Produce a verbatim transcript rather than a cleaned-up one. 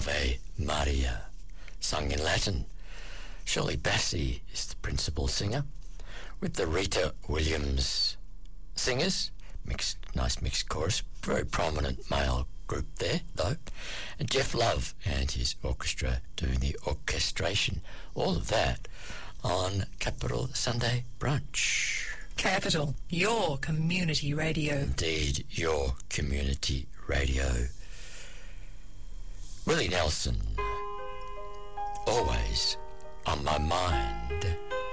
Ave Maria, sung in Latin. Shirley Bassey is the principal singer, with the Rita Williams singers. Mixed, nice mixed chorus. Very prominent male group there, though. And Jeff Love and his orchestra doing the orchestration. All of that on Capital Sunday Brunch. Capital, your community radio. Indeed, your community radio. Willie Nelson, always on my mind.